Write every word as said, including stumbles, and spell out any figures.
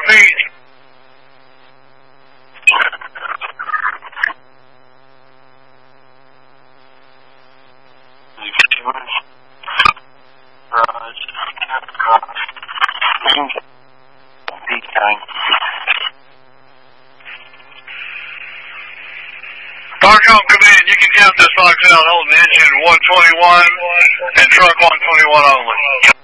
feet. Darcom Command, you can count this box out holding engine one twenty-one and truck one twenty-one only.